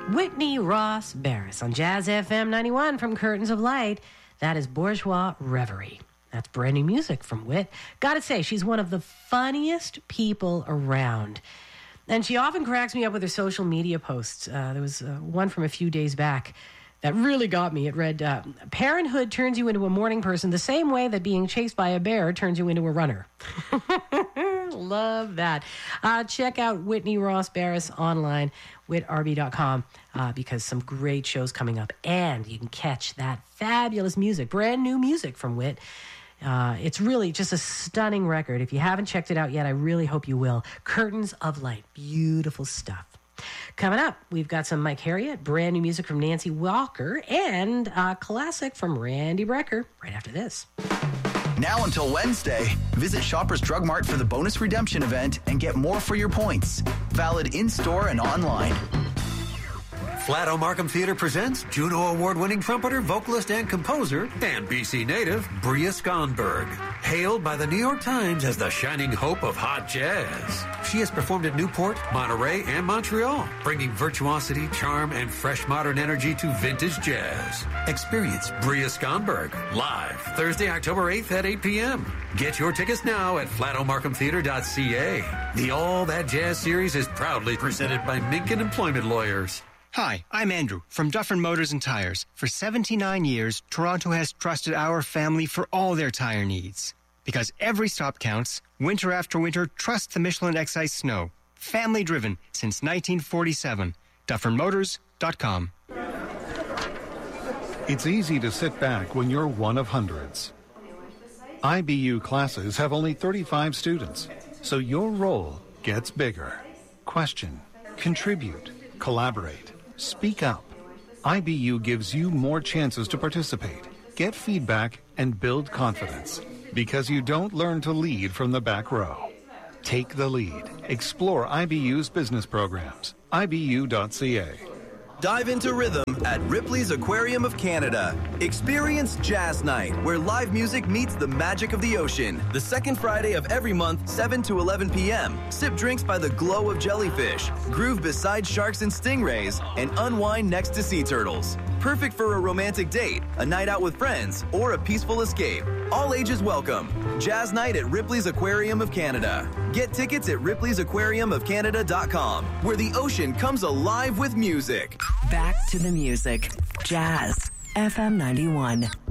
Whitney Ross Barris on Jazz FM 91 from Curtains of Light. That is Bourgeois Reverie. That's brand new music from Whit. Gotta say, she's one of the funniest people around. And she often cracks me up with her social media posts. There was one from a few days back that really got me. It read, parenthood turns you into a morning person the same way that being chased by a bear turns you into a runner. Love that. Check out Whitney Ross Barris online, whitrb.com, because some great shows coming up. And you can catch that fabulous music, brand new music from Whit. It's really just a stunning record. If you haven't checked it out yet, I really hope you will. Curtains of Light. Beautiful stuff. Coming up, we've got some Mike Harriott, brand new music from Nancy Walker, and a classic from Randy Brecker right after this. Now until Wednesday, visit Shoppers Drug Mart for the bonus redemption event and get more for your points. Valid in-store and online. Flato Markham Theatre presents Juno Award-winning trumpeter, vocalist, and composer, and BC native, Bria Skonberg. Hailed by the New York Times as the shining hope of hot jazz. She has performed at Newport, Monterey, and Montreal, bringing virtuosity, charm, and fresh modern energy to vintage jazz. Experience Bria Skonberg live Thursday, October 8th at 8 p.m. Get your tickets now at flatomarkhamtheatre.ca. The All That Jazz series is proudly presented by Minkin Employment Lawyers. Hi, I'm Andrew from Dufferin Motors and Tires. For 79 years, Toronto has trusted our family for all their tire needs. Because every stop counts, winter after winter, trust the Michelin X-Ice Snow. Family driven since 1947. DufferinMotors.com. It's easy to sit back when you're one of hundreds. IBU classes have only 35 students, so your role gets bigger. Question, contribute, collaborate. Speak up. IBU gives you more chances to participate, get feedback, and build confidence. Because you don't learn to lead from the back row. Take the lead. Explore IBU's business programs. IBU.ca. Dive into rhythm at Ripley's Aquarium of Canada. Experience Jazz Night, where live music meets the magic of the ocean. The second Friday of every month, 7 to 11 p.m. Sip drinks by the glow of jellyfish, groove beside sharks and stingrays, and unwind next to sea turtles. Perfect for a romantic date, a night out with friends, or a peaceful escape. All ages welcome. Jazz Night at Ripley's Aquarium of Canada. Get tickets at ripleysAquariumofcanada.com, where the ocean comes alive with music. Back to the music. Jazz FM 91.